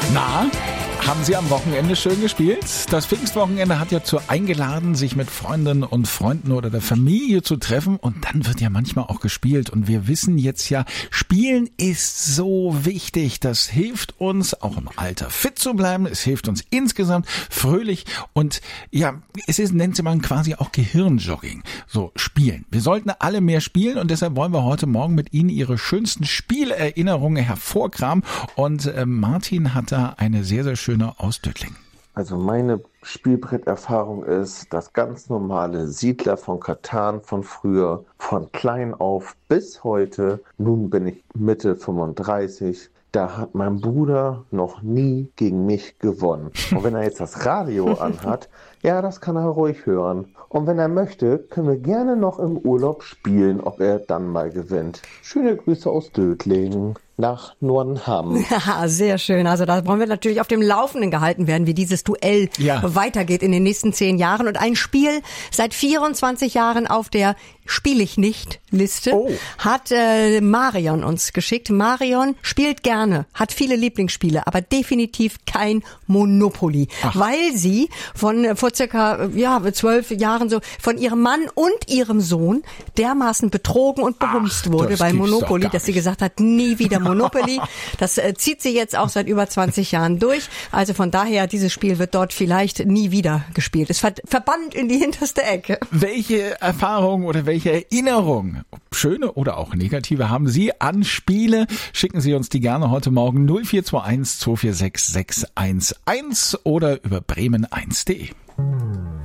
Na, haben Sie am Wochenende schön gespielt? Das Pfingstwochenende hat ja dazu eingeladen, sich mit Freundinnen und Freunden oder der Familie zu treffen. Und dann wird ja manchmal auch gespielt. Und wir wissen jetzt ja, Spielen ist so wichtig. Das hilft uns, auch im Alter fit zu bleiben. Es hilft uns insgesamt fröhlich. Und ja, nennt man quasi auch Gehirnjogging. So, Spielen. Wir sollten alle mehr spielen. Und deshalb wollen wir heute Morgen mit Ihnen Ihre schönsten Spielerinnerungen hervorkramen. Und Martin hat da eine sehr, sehr schöne aus Döttling. Also meine Spielbretterfahrung ist das ganz normale Siedler von Catan von früher, von klein auf bis heute. Nun bin ich Mitte 35. Da hat mein Bruder noch nie gegen mich gewonnen. Und wenn er jetzt das Radio anhat, ja, das kann er ruhig hören. Und wenn er möchte, können wir gerne noch im Urlaub spielen, ob er dann mal gewinnt. Schöne Grüße aus Dötlingen nach Nordham. Ja, sehr schön. Also da wollen wir natürlich auf dem Laufenden gehalten werden, wie dieses Duell weitergeht in den nächsten 10 Jahren. Und ein Spiel seit 24 Jahren auf der Spiel ich nicht Liste hat Marion uns geschickt. Marion spielt gerne, hat viele Lieblingsspiele, aber definitiv kein Monopoly, weil sie vor circa 12 Jahren so von ihrem Mann und ihrem Sohn dermaßen betrogen und behumst wurde bei Monopoly, dass sie gesagt hat, nie wieder Monopoly. Das zieht sie jetzt auch seit über 20 Jahren durch. Also von daher, dieses Spiel wird dort vielleicht nie wieder gespielt. Es verbannt in die hinterste Ecke. Welche Erfahrungen oder welche Erinnerungen, schöne oder auch negative, haben Sie an Spiele? Schicken Sie uns die gerne heute Morgen 0421 246 611 oder über bremen1.de.